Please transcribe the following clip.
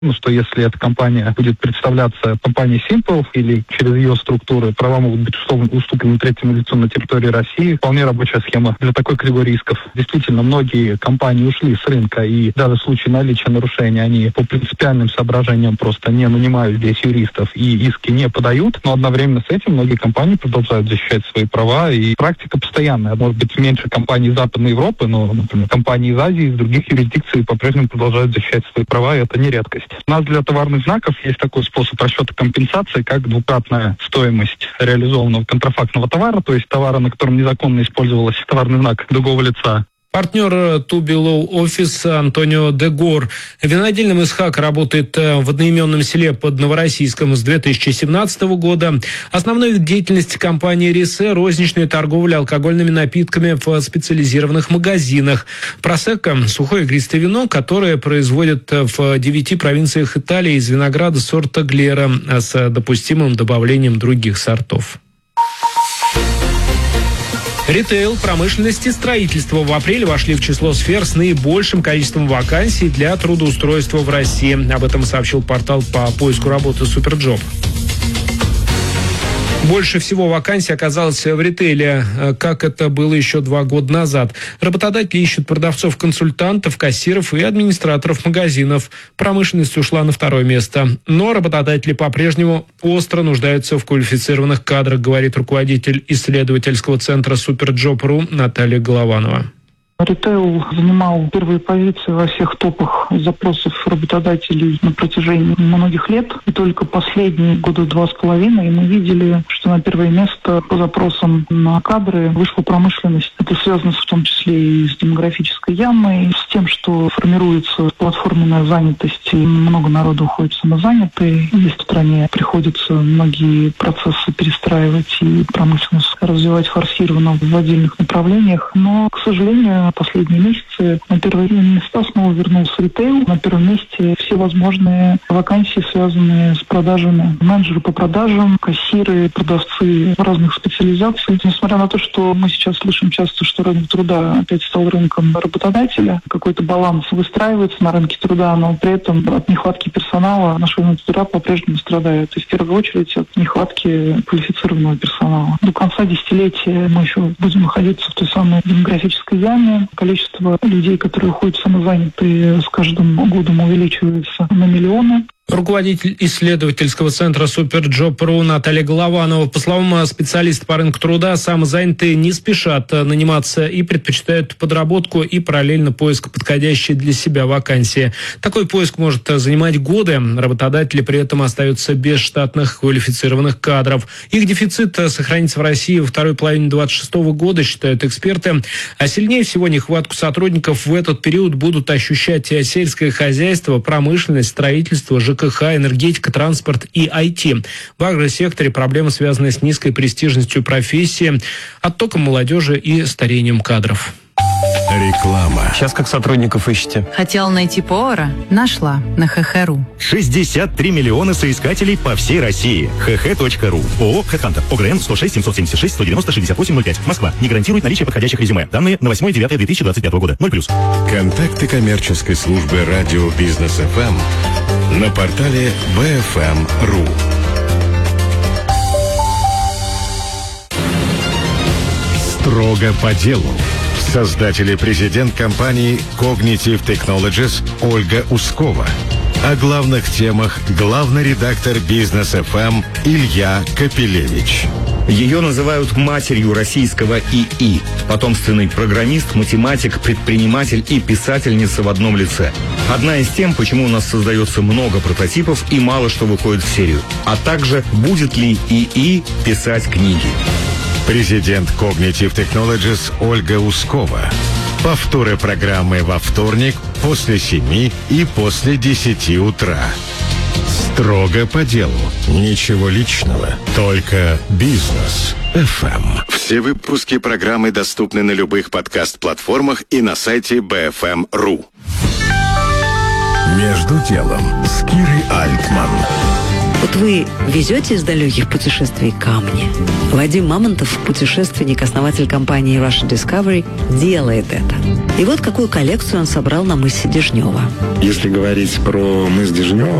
Что если эта компания будет представляться компанией Simple или через ее структуры, права могут быть уступлены третьему лицу на территории России. Вполне рабочая схема для такой категории рисков. Действительно, многие компании ушли с рынка, и даже в случае наличия нарушений они по принципиальным соображениям просто не нанимают здесь юристов и иски не подают. Но одновременно с этим многие компании продолжают защищать свои права, и практика постоянная. Может быть, меньше компаний из Западной Европы, но, например, компании из Азии, из других юрисдикций по-прежнему продолжают защищать свои права, и это не редкость. У нас для товарных знаков есть такой способ расчета компенсации, как двукратная стоимость реализованного контрафактного товара, то есть товара, на котором незаконно использовался товарный знак другого лица. Партнер Тубилоу Офис Антонио Дегор. Винодельным Исхак работает в одноименном селе под Новороссийском с 2017 года. Основной вид деятельности компании «Рисе» – розничная торговля алкогольными напитками в специализированных магазинах. Просекко – сухое игристое вино, которое производят в 9 провинциях Италии из винограда сорта Глера с допустимым добавлением других сортов. Ритейл, промышленность и строительство в апреле вошли в число сфер с наибольшим количеством вакансий для трудоустройства в России. Об этом сообщил портал по поиску работы Суперджоп. Больше всего вакансий оказалось в ритейле, как это было еще 2 года назад. Работодатели ищут продавцов-консультантов, кассиров и администраторов магазинов. Промышленность ушла на 2 место. Но работодатели по-прежнему остро нуждаются в квалифицированных кадрах, говорит руководитель исследовательского центра Суперджоп.ру Наталья Голованова. Ритейл занимал первые позиции во всех топах запросов работодателей на протяжении многих лет. И только последние 2.5 мы видели, что на первое место по запросам на кадры вышла промышленность. Это связано в том числе и с демографической ямой, с тем, что формируется платформенная занятость, и много народу уходит самозанятые. Здесь в стране приходится многие процессы перестраивать и промышленность развивать форсированно в отдельных направлениях. Но, к сожалению, последние месяцы на первые места снова вернулся ритейл. На первом месте все возможные вакансии, связанные с продажами. Менеджеры по продажам, кассиры, продавцы разных специализаций. Несмотря на то, что мы сейчас слышим часто, что рынок труда опять стал рынком работодателя, какой-то баланс выстраивается на рынке труда, но при этом от нехватки персонала наш рынок труда по-прежнему страдает. То есть в первую очередь от нехватки квалифицированного персонала. До конца десятилетия мы еще будем находиться в той самой демографической яме. Количество людей, которые уходят самозанятые, с каждым годом увеличивается на миллионы. Руководитель исследовательского центра Суперджоп.ру Наталья Голованова. По словам специалиста по рынку труда, самозанятые не спешат наниматься и предпочитают подработку и параллельно поиск подходящей для себя вакансии. Такой поиск может занимать годы. Работодатели при этом остаются без штатных квалифицированных кадров. Их дефицит сохранится в России во второй половине 2026 года, считают эксперты. А сильнее всего нехватку сотрудников в этот период будут ощущать сельское хозяйство, промышленность, строительство, ЖКХ, энергетика, транспорт и IT. В агросекторе проблемы, связанные с низкой престижностью профессии, оттоком молодежи и старением кадров. Реклама. Сейчас как сотрудников ищете? Хотела найти повара? Нашла на ХХ.ру. 63 миллиона соискателей по всей России. ХХ.ру. ООО «Хэдхантер». ОГРН 106 776 190 68 05. Москва. Не гарантирует наличие подходящих резюме. Данные на 8-9-2025 года. 0+. Контакты коммерческой службы радио Бизнес ФМ на портале bfm.ru. Строго по делу. Создатель и президент компании Cognitive Technologies Ольга Ускова. О главных темах главный редактор Бизнес ФМ Илья Капелевич. Ее называют матерью российского ИИ. Потомственный программист, математик, предприниматель и писательница в одном лице. Одна из тем, почему у нас создается много прототипов и мало что выходит в серию. А также, будет ли ИИ писать книги. Президент Cognitive Technologies Ольга Ускова. Повторы программы во вторник после 7 и после 10 утра. Строго по делу. Ничего личного. Только бизнес. ФМ. Все выпуски программы доступны на любых подкаст-платформах и на сайте bfm.ru. Между делом с Кирой Альтман. Вот вы везете из далеких путешествий камни. Вадим Мамонтов, путешественник, основатель компании Russia Discovery, делает это. И вот какую коллекцию он собрал на мысе Дежнева. Если говорить про мыс Дежнева,